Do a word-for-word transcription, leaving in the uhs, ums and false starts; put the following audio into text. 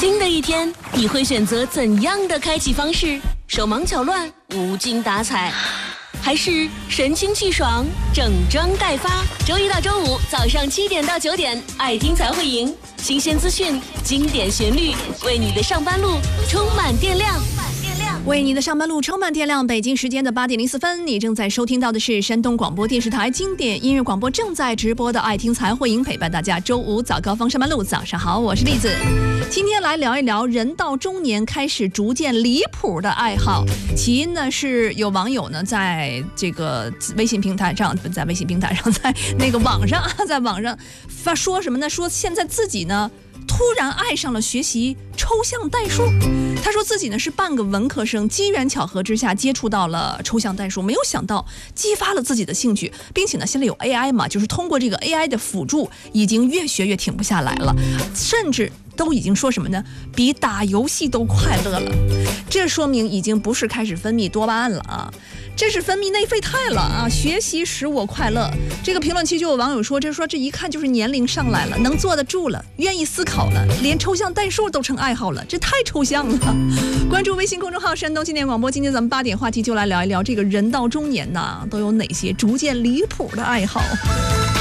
新的一天，你会选择怎样的开启方式？手忙脚乱、无精打采，还是神清气爽、整装待发？周一到周五早上七点到九点，爱听才会赢。新鲜资讯，经典旋律，为你的上班路充满电量。 为你的上班路充满电量。北京时间的八点零四分，你正在收听到的是山东广播电视台经典音乐广播正在直播的爱听才会赢，陪伴大家周五早高峰上班路。早上好，我是栗子。今天来聊一聊人到中年开始逐渐离谱的爱好。起因呢是有网友呢在这个微信平台上，在微信平台上，在那个网上，在网上发说什么呢？说现在自己呢突然爱上了学习抽象代数。他说自己呢是半个文科生，机缘巧合之下接触到了抽象代数，没有想到激发了自己的兴趣，并且呢现在有 A I 嘛，就是通过这个 A I 的辅助，已经越学越停不下来了，甚至都已经说什么呢？比打游戏都快乐了。这说明已经不是开始分泌多巴胺了啊，这是分泌内啡肽了啊！学习使我快乐。这个评论区就有网友说，这说这一看就是年龄上来了，能坐得住了，愿意思考了，连抽象代数都成爱好了，这太抽象了。关注微信公众号山东经典广播，今天咱们八点话题就来聊一聊这个人到中年呐，都有哪些逐渐离谱的爱好。